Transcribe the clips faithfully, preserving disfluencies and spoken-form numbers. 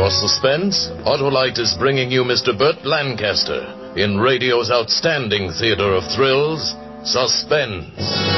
For suspense, Autolite is bringing you Mister Burt Lancaster in radio's outstanding theater of thrills, Suspense.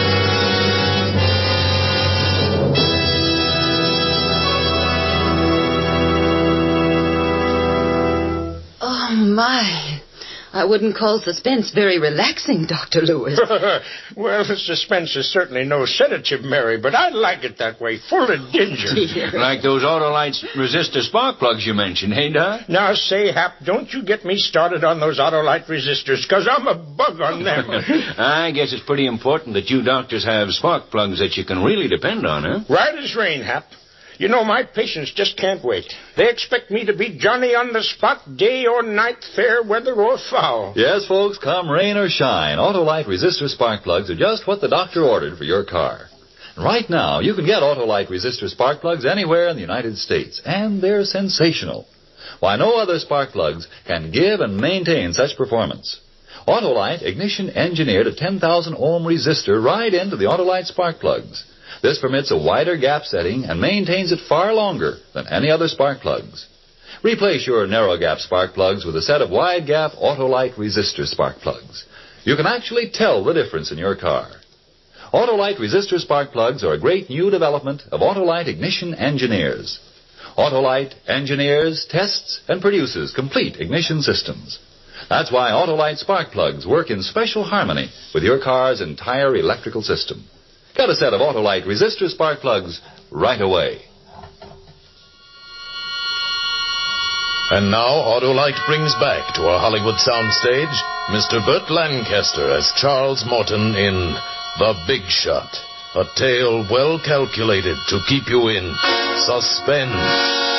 Oh, my. I wouldn't call suspense very relaxing, Doctor Lewis. Well, the suspense is certainly no sedative, Mary, but I like it that way, full of ginger. Dear. Like those Autolite resistor spark plugs you mentioned, hey, Doc? Now, say, Hap, don't you get me started on those Autolite resistors, because I'm a bug on them. I guess it's pretty important that you doctors have spark plugs that you can really depend on, huh? Right as rain, Hap. You know, my patients just can't wait. They expect me to be Johnny on the spot, day or night, fair weather or foul. Yes, folks, come rain or shine, Autolite resistor spark plugs are just what the doctor ordered for your car. And right now, you can get Autolite resistor spark plugs anywhere in the United States, and they're sensational. Why, no other spark plugs can give and maintain such performance. Autolite ignition engineered a ten thousand ohm resistor right into the Autolite spark plugs. This permits a wider gap setting and maintains it far longer than any other spark plugs. Replace your narrow gap spark plugs with a set of wide gap Autolite resistor spark plugs. You can actually tell the difference in your car. Autolite resistor spark plugs are a great new development of Autolite ignition engineers. Autolite engineers, tests, and produces complete ignition systems. That's why Autolite spark plugs work in special harmony with your car's entire electrical system. Get a set of Autolite resistor spark plugs right away. And now Autolite brings back to our Hollywood soundstage Mister Burt Lancaster as Charles Morton in The Big Shot, a tale well calculated to keep you in suspense.